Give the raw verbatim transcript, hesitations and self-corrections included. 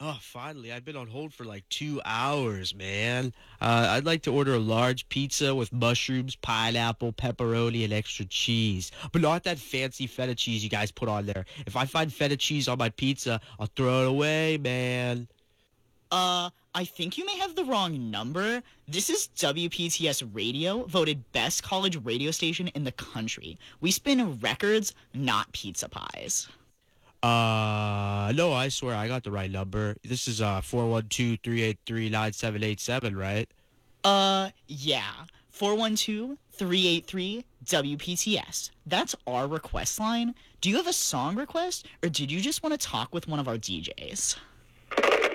Oh, finally. I've been on hold for like two hours, man. Uh, I'd like to order a large pizza with mushrooms, pineapple, pepperoni, and extra cheese. But not that fancy feta cheese you guys put on there. If I find feta cheese on my pizza, I'll throw it away, man. Uh, I think you may have the wrong number. This is W P T S Radio, voted best college radio station in the country. We spin records, not pizza pies. Uh, no, I swear I got the right number. This is uh four one two, three eight three, nine seven eight seven, right? Uh, yeah. four one two, three eight three, W P T S. That's our request line. Do you have a song request, or did you just want to talk with one of our D Js?